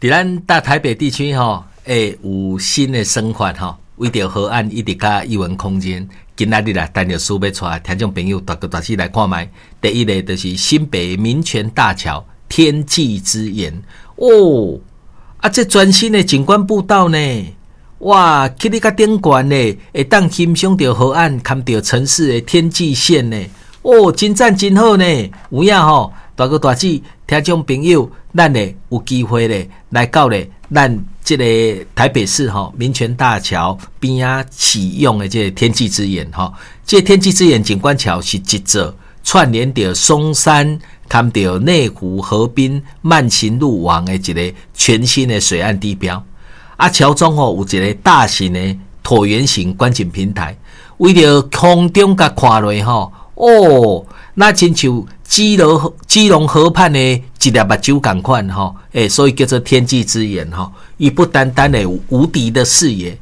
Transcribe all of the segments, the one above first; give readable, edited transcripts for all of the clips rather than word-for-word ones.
伫咱大台北地区会有新的生活为着河岸一直甲艺文空间，今仔日陈律师要带听众朋友大家大细来看卖。第一个就是新北民权大桥天际之眼这全新的景观步道呢，哇，去你甲顶悬呢，会当欣赏到河岸，看到城市的天际线呢，真赞真好呢。有影大哥大姐听众朋友，咱呢有机会呢来到呢咱这个台北市民权大桥边启用的这个天际之眼这个天际之眼景观桥是一座串联到松山、看到内湖、河滨、慢行路网的一个全新的水岸地标。桥中有一个大型的椭圆形观景平台，为了空中甲看落那亲像基隆河畔的一粒目睭同款所以叫做天际之眼伊不单单的有无敌的视野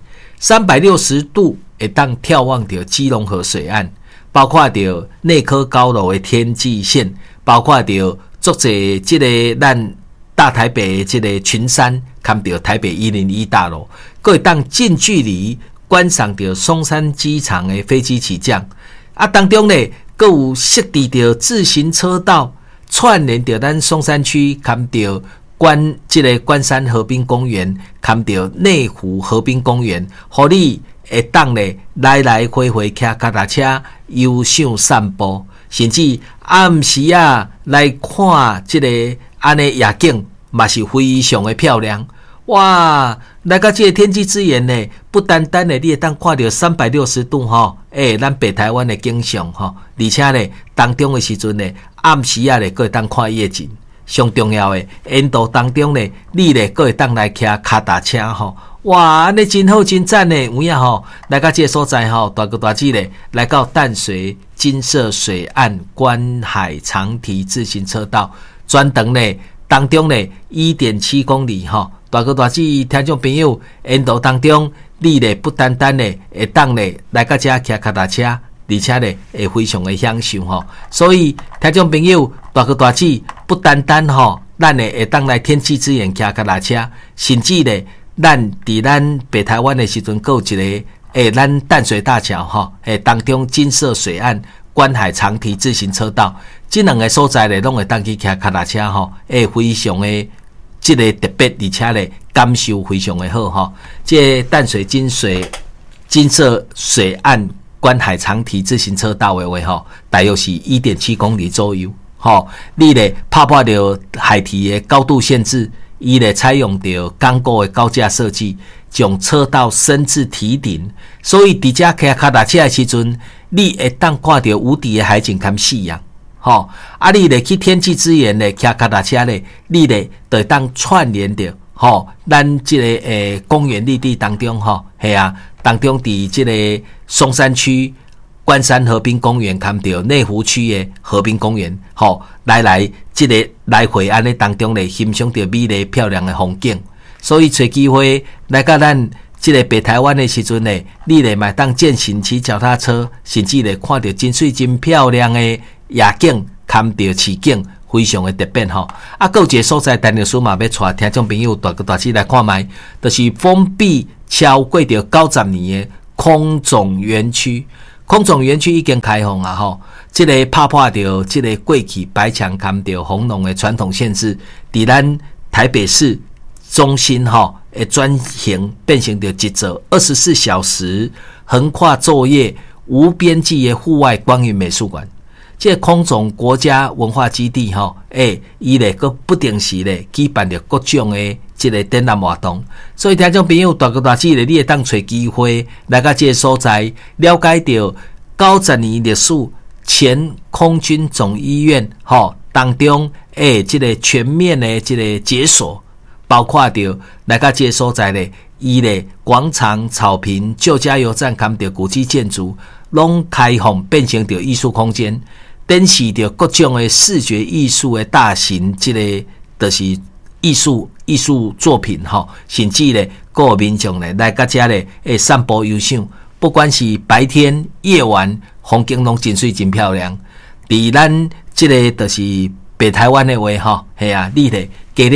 ，360度会当眺望到基隆河水岸，包括到内科高楼的天际线，包括到足侪这个咱大台北的这个群山，看到台北101大楼，还会当近距离观赏到松山机场的飞机起降当中呢还有设置到自行车道，串联到咱松山区，看到这个关山河滨公园，看到内湖河滨公园，让你会当呢来来回回骑脚踏车悠赏散步，甚至暗时来看这个安尼夜景，嘛是非常的漂亮。哇，来到这个天际之眼呢，不单单的你会当看到360度咱北台湾的景象而且呢当中的时阵呢，暗时呢还会当看夜景。上重要的沿途当中呢，你呢还会当来骑脚踏车哇，安尼真好真赞呢。有影来到这个所在大哥大姐呢，来到淡水金色水岸观海长堤自行车道，专长呢当中呢 1.7 公里大哥大姐听众朋友，沿途当中你呢不单单呢会当呢来到这骑脚踏车，而且呢会非常的享受所以听众朋友，大哥大姐不单单咱呢会当来天际之眼骑脚踏车，甚至呢咱伫咱北台湾的时阵，还有一个咱淡水大桥当中金色水岸观海长堤自行车道，这两个所在呢拢会当去骑脚踏车非常的这个特别，而且呢感受非常的好这淡水金色水岸观海长堤自行车道的话大约是 1.7 公里左右你呢打破了海堤的高度限制，伊呢采用到钢构的高架设计，将车道升至堤顶，所以伫遮骑脚踏车的时阵，你会当看到无敌的海景跟夕阳你呢去天际之眼呢骑脚踏车呢，你呢就会当串联到咱这个公园绿地当中当中伫这个松山区关山河滨公园，看到内湖区的河滨公园来这个来回安尼当中呢欣赏到美丽漂亮的风景。所以找机会来到咱这个北台湾的时阵呢，你呢嘛当健行骑脚踏车，甚至呢看到真水真漂亮的夜景，看到市景非常的特别还有一个所在陈律师嘛要带听众朋友大哥大姐来看卖，就是封闭超过着90年的空总园区。空总园区已经开放这个打破掉这个过去白墙看到红龙的传统限制，伫咱台北市中心会转型变成着一座24小时横跨昼夜无边际的户外光影美术馆。这个空总国家文化基地伊呢个不定时呢举办着各种的这个展览活动，所以听众朋友大哥大姐呢，你会当找机会来到这个所在，了解到90年历史前空军总医院当中这个全面的这个解锁，包括到来到这个所在呢，伊呢广场、草坪、旧加油站，看到古迹建筑，拢开放变成着艺术空间，展示着各种的视觉艺术的大型这个就是艺术作品甚至呢还有民众呢来到这呢散步游赏，不管是白天夜晚，风景拢真水真漂亮。伫咱这个就是北台湾的话你呢加了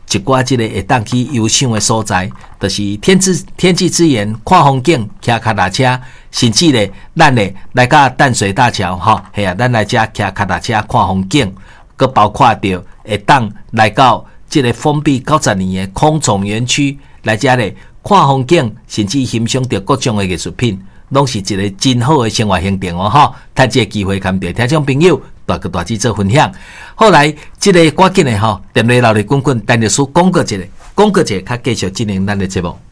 一寡即个会当去游赏的所在，就是天际之眼、看风景、骑脚踏车，甚至咧，咱咧来到淡水大桥吼，系啊，咱来遮骑脚踏车看风景，佮包括着会当来到即个封闭90年的空总园区来遮咧看风景，甚至欣赏着各种的艺术品。拢是一个真好的生活行程哦，吼！趁这个机会，跟着听众朋友大哥大姐做分享。后来，这个赶紧的吼，电话闹里滚滚，陈律师讲过一个，较继续进行咱的节目。